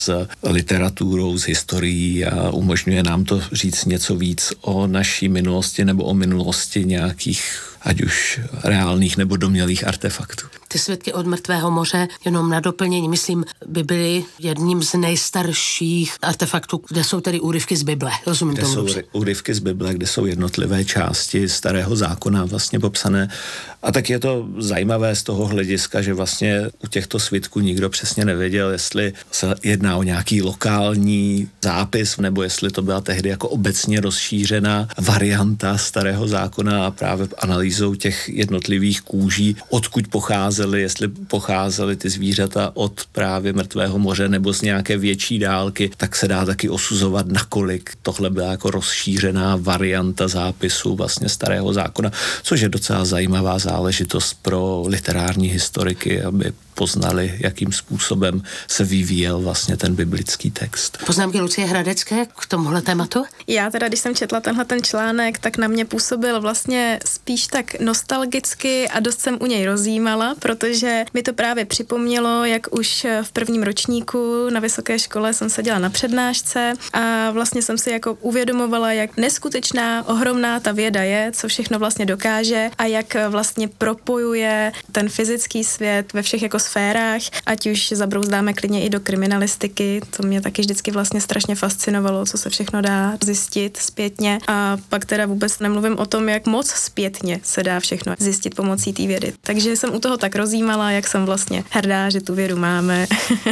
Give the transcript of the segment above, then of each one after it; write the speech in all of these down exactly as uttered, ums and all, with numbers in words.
s literaturou, s historií a umožňuje nám to říct něco víc o naší minulosti nebo o minulosti nějakých ať už reálných nebo domnělých artefaktů. Ty svědky od mrtvého moře, jenom na doplnění, myslím, by byly jedním z nejstarších artefaktů, kde jsou tedy úryvky z Bible. Rozumím kde tomu. Jsou úryvky z Bible, kde jsou jednotlivé části Starého zákona vlastně popsané. A tak je to zajímavé z toho hlediska, že vlastně u těchto svědků nikdo přesně nevěděl, jestli se jedná o nějaký lokální zápis, nebo jestli to byla tehdy jako obecně rozšířená varianta Starého zákona a právě analýzou těch jednotlivých kůží, odkud pocházely, jestli pocházely ty zvířata od právě mrtvého moře nebo z nějaké větší dálky, tak se dá taky osuzovat, nakolik tohle byla jako rozšířená varianta zápisu vlastně Starého zákona, což je docela zajímavá záležitost pro literární historiky, aby poznali, jakým způsobem se vyvíjel vlastně ten biblický text. Poznámky Lucie Hradecké k tomuhle tématu? Já teda, když jsem četla tenhle ten článek, tak na mě působil vlastně spíš tak nostalgicky a dost jsem u něj rozjímala, protože mi to právě připomnělo, jak už v prvním ročníku na vysoké škole jsem seděla na přednášce a vlastně jsem si jako uvědomovala, jak neskutečná, ohromná ta věda je, co všechno vlastně dokáže a jak vlastně propojuje ten fyzický svět ve všech jako sférách, ať už zabrouzdáme klidně i do kriminalistiky, to mě taky vždycky vlastně strašně fascinovalo, co se všechno dá zjistit zpětně a pak teda vůbec nemluvím o tom, jak moc zpětně se dá všechno zjistit pomocí té vědy. Takže jsem u toho tak rozjímala, jak jsem vlastně hrdá, že tu vědu máme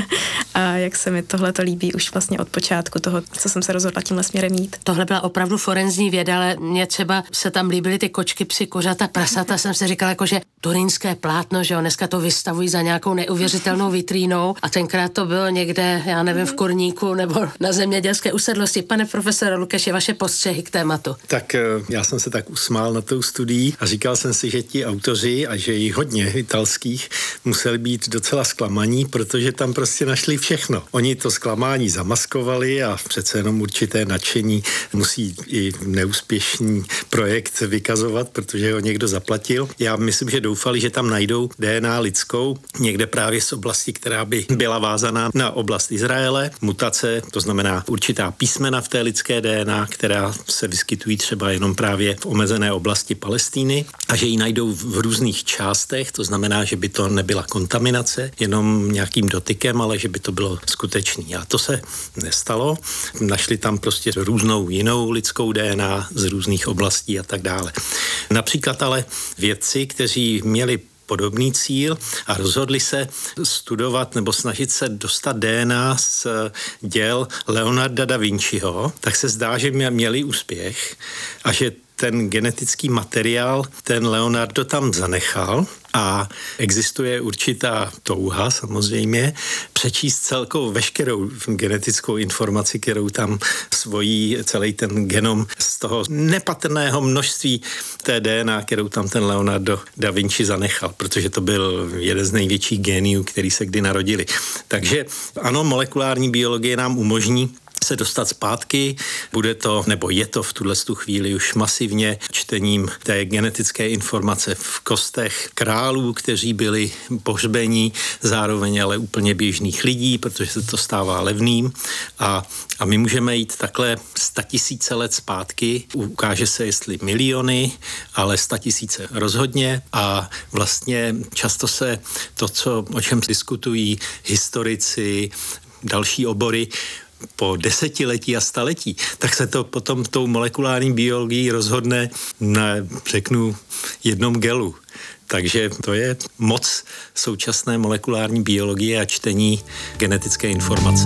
a jak se mi tohleto líbí už vlastně od počátku toho, co jsem se rozhodla tímhle směrem jít. Tohle byla opravdu forenzní věda, ale mně třeba se tam líbily ty kočky, psy, kořata, prasata, jsem si říkala jako, že turínské plátno, že jo, dneska to vystavují za nějakou neuvěřitelnou vitrínou a tenkrát to bylo někde, já nevím, v kurníku nebo na zemědělské usedlosti. Pane profesore Lukeši, vaše postřehy k tématu. Tak já jsem se tak usmál na tou studií a říkal jsem si, že ti autoři a že jich hodně italských museli být docela zklamaní, protože tam prostě našli všechno. Oni to zklamání zamaskovali a přece jenom určité nadšení musí i neúspěšný projekt vykazovat, protože ho někdo zaplatil. Já myslím, že doufali, že tam najdou D N A lidskou, někde právě z oblasti, která by byla vázaná na oblast Izraele. Mutace, to znamená určitá písmena v té lidské D N A, která se vyskytují třeba jenom právě v omezené oblasti Palestíny a že ji najdou v různých částech, to znamená, že by to nebyla kontaminace jenom nějakým dotykem, ale že by to bylo skutečný. A to se nestalo. Našli tam prostě různou jinou lidskou D N A z různých oblastí a tak dále. Například ale vědci, kteří měli podobný cíl a rozhodli se studovat nebo snažit se dostat D N A z děl Leonarda da Vinciho, tak se zdá, že měli úspěch a že ten genetický materiál ten Leonardo tam zanechal a existuje určitá touha samozřejmě přečíst celkou veškerou genetickou informaci, kterou tam svojí celý ten genom z toho nepatrného množství té D N A, kterou tam ten Leonardo da Vinci zanechal, protože to byl jeden z největších géniů, který se kdy narodili. Takže ano, molekulární biologie nám umožní se dostat zpátky, bude to, nebo je to v tuhle chvíli už masivně čtením té genetické informace v kostech králů, kteří byli pohřbení, zároveň ale úplně běžných lidí, protože se to stává levným a, a my můžeme jít takhle statisíce let zpátky, ukáže se jestli miliony, ale statisíce rozhodně a vlastně často se to, co, o čem diskutují historici, další obory, po desetiletí a staletí, tak se to potom tou molekulární biologií rozhodne na, řeknu, jednom gelu. Takže to je moc současné molekulární biologie a čtení genetické informace.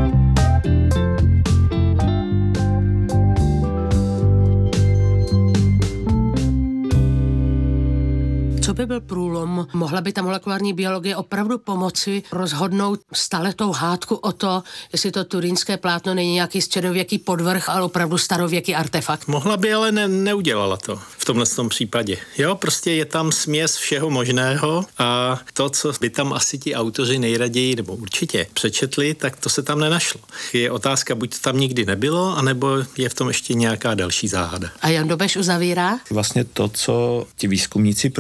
Co by byl průlom? Mohla by ta molekulární biologie opravdu pomoci rozhodnout staletou hádku o to, jestli to turínské plátno není nějaký středověký podvrh, ale opravdu starověký artefakt? Mohla by, ale ne, neudělala to v tomhle tom případě. Jo, prostě je tam směs všeho možného a to, co by tam asi ti autoři nejraději, nebo určitě přečetli, tak to se tam nenašlo. Je otázka, buď to tam nikdy nebylo, anebo je v tom ještě nějaká další záhada. A Jan Dobeš uzavírá? Vlastně to, co ti výzkumníci profilovali,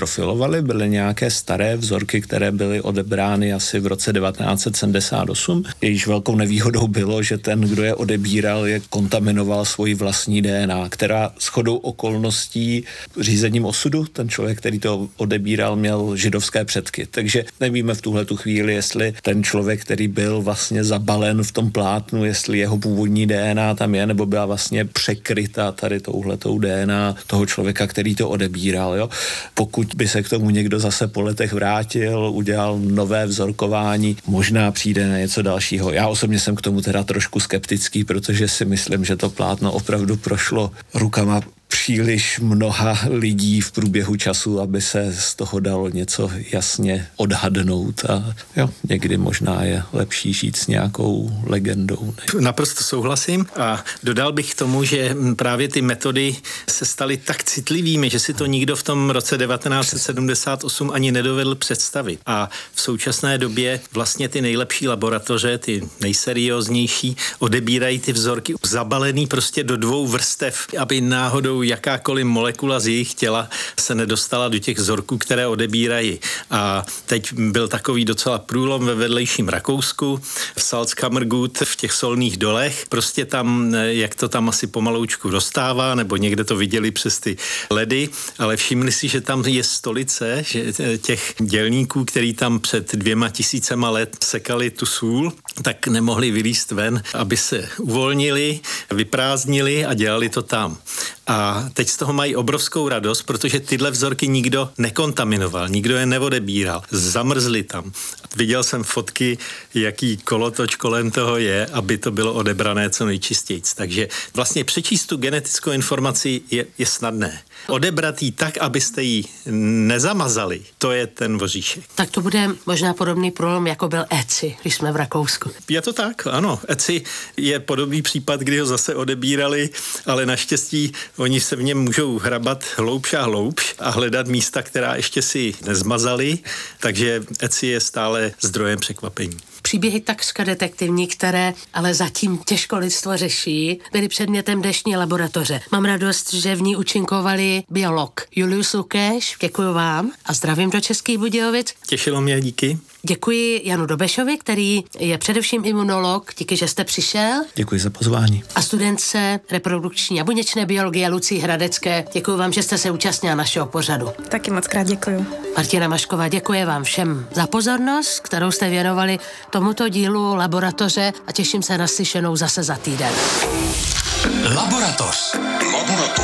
zkoumali, byly nějaké staré vzorky, které byly odebrány asi v roce devatenáct set sedmdesát osm. Jejíž velkou nevýhodou bylo, že ten, kdo je odebíral, je kontaminoval svoji vlastní D N A, která shodou okolností řízením osudu, ten člověk, který to odebíral, měl židovské předky. Takže nevíme v tuhle tu chvíli, jestli ten člověk, který byl vlastně zabalen v tom plátnu, jestli jeho původní D N A tam je, nebo byla vlastně překryta tady touhletou D N A toho člověka, který to odebíral. Jo? Pokud by se k tomu někdo zase po letech vrátil, udělal nové vzorkování, možná přijde na něco dalšího. Já osobně jsem k tomu teda trošku skeptický, protože si myslím, že to plátno opravdu prošlo rukama příliš mnoha lidí v průběhu času, aby se z toho dalo něco jasně odhadnout a jo, někdy možná je lepší žít s nějakou legendou. Ne? Naprosto souhlasím a dodal bych k tomu, že právě ty metody se staly tak citlivými, že si to nikdo v tom roce devatenáct set sedmdesát osm ani nedovedl představit. A v současné době vlastně ty nejlepší laboratoře, ty nejserióznější, odebírají ty vzorky zabalený prostě do dvou vrstev, aby náhodou jakákoliv molekula z jejich těla se nedostala do těch vzorků, které odebírají. A teď byl takový docela průlom ve vedlejším Rakousku, v Salzkammergut, v těch solných dolech. Prostě tam, jak to tam asi pomaloučku dostává, nebo někde to viděli přes ty ledy, ale všimli si, že tam je stolice že těch dělníků, který tam před dvěma tisícema let sekali tu sůl, tak nemohli vylízt ven, aby se uvolnili, vyprázdnili a dělali to tam. A teď z toho mají obrovskou radost, protože tyhle vzorky nikdo nekontaminoval, nikdo je neodebíral, zamrzli tam. Viděl jsem fotky, jaký kolotoč kolem toho je, aby to bylo odebrané co nejčistějc. Takže vlastně přečíst tu genetickou informaci je, je snadné. Odebrat ji tak, abyste ji nezamazali, to je ten voříšek. Tak to bude možná podobný průlom, jako byl Eci, když jsme v Rakousku. Je to tak, ano. Eci je podobný případ, kdy ho zase odebírali, ale naštěstí oni se v něm můžou hrabat hloubš a hloubš a hledat místa, která ještě si nezmazali, takže Eci je stále zdrojem překvapení. Příběhy takřka detektivní, které ale zatím těžko lidstvo řeší, byly předmětem dnešní laboratoře. Mám radost, že v ní účinkovali biolog Julius Lukáš, děkuji vám a zdravím do Českých Budějovic. Těšilo mě, díky. Děkuji Janu Dobešovi, který je především imunolog, díky, že jste přišel. Děkuji za pozvání. A studentce reprodukční a buněčné biologie Lucii Hradecké, děkuji vám, že jste se účastnila našeho pořadu. Taky moc krát děkuju. Martina Mašková, děkuji vám všem za pozornost, kterou jste věnovali tomuto dílu Laboratoře a těším se na slyšenou zase za týden. Laboratoř. Laboratoř.